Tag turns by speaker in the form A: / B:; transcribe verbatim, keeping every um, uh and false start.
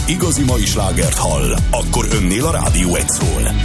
A: igazi mai slágert hall, akkor önnél a rádió egy szól.